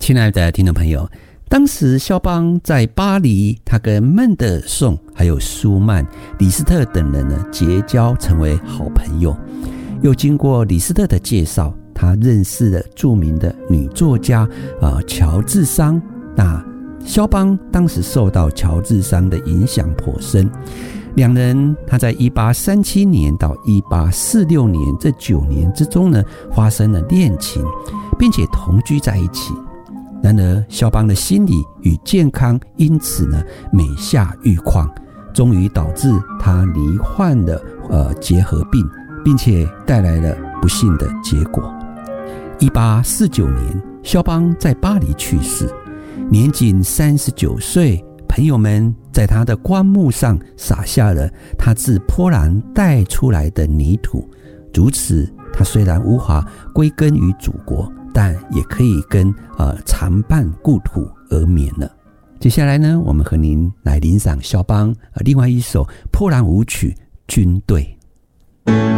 亲爱的听众朋友，当时肖邦在巴黎，他跟孟德尔颂还有舒曼、李斯特等人呢结交，成为好朋友。又经过李斯特的介绍，他认识了著名的女作家乔治桑。那肖邦当时受到乔治桑的影响颇深，两人他在1837年到1846年这9年之中呢，发生了恋情，并且同居在一起。然而肖邦的心理与健康因此呢每下愈况，终于导致他罹患了结核病，并且带来了不幸的结果。1849年肖邦在巴黎去世，年仅39岁。朋友们在他的棺木上撒下了他自波兰带出来的泥土，如此他虽然无法归根于祖国，但也可以跟常伴故土而眠了。接下来呢，我们和您来欣赏肖邦另外一首波兰舞曲《军队》。